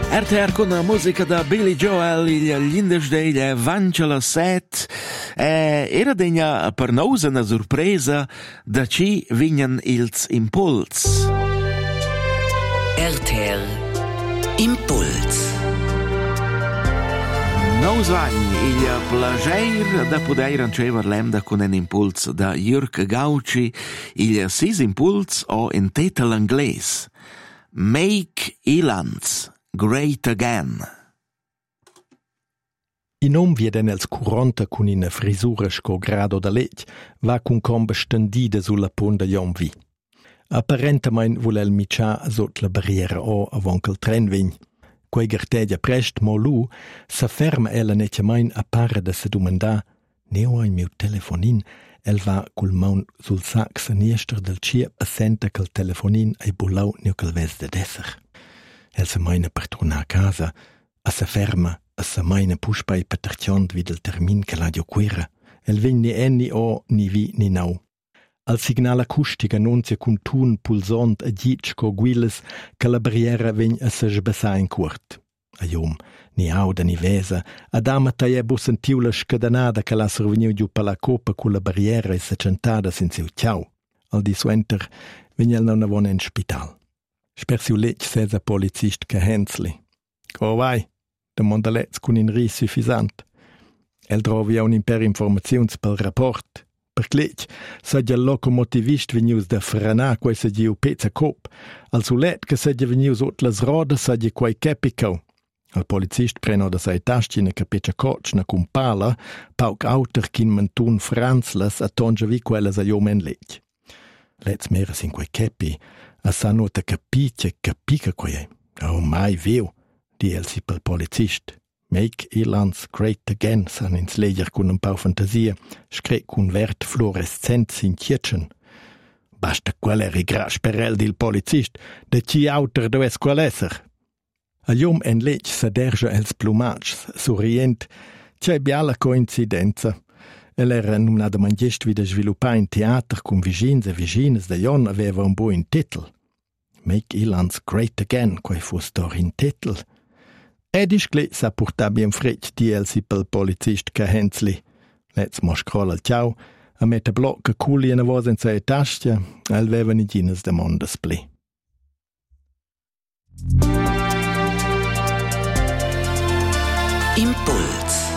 RTR con la musica da Billy Joel, il l'indesdeglia Vangela Set, era degna per nous una sorpresa da ci vignan ils impuls. RTR Impuls. Nous vagn il plager da poder ancever l'emda con un impuls da Jürg Gauci, il sis impuls o in titel angles. Make Ilanz Great Again. In om vieden els 40 con una frisura sco grado da leg va con combe stendida sulla ponda Jonvi. Apparentemein vuol el micia sot la barriera o avon che il tren vign. Quei gertegia prest mo lu s'afferma ella netjamain a parra da se domandà «Neo ai meu telefonin?» El va cul maun sul sac saniester del ciep a senta che il telefonin ai bullau neo che il ves de desser. El se maina per tornar a casa, a se ferma, a se maina puspai paterciond vid il termin che la dioquera. El vegn ni enni o ni vi ni nau. Al signal acustic annunzia cun tun pulsont a gitsch co guiles che la barriera vegn a se sbessà in curt. A iom, ni auda ni vesa, a dama taia bu sentiu la scadanada che la surveniu giù per la copa cu la barriera e se centada sin siu ciao. Al di suenter vegn el non avon en spital. Spersiu lec sesa polizist che Hensli. «Go vai», demanda lez cun in ris suffisant. El drovi aun imper informaziuns pel rapport. Per clec, saggia il locomotivist vegnius da frana quai saggiu pezza cop. Al sulet che saggia vegnius ot las rodas saggia quai capicau. Al polizist preno da sai tascina che peccia cocna cum pala, pauc auter kin mentun franzlas a tongia vi quellas a jomen lec. Lez meras in quai capi, a sa nota capice capica quai. Oh mai viu, di el si pel polizist. Make Irlands great again, san ins leger cun un pau fantasia, scre cun vert fluorescent sin tjetschen. Basta qual eri grasch per el dil polizist, de ci auter does qual esser. A jom en lec saderja els plumats, sorrient, c'è biala coincidenza. El era numnada mangest vid a sviluppar in teater cum vigins e vigines de Jon aveva un buon titel. Make Irlands great again, quai fus dor in titel. Ed iscle sa porta bien frecch di el si pel polizist che Hensli. Let's mo scroll al ciao, a mette blocca culi en avos in sa tascia, el veva ni gines de mondas pli. Impuls.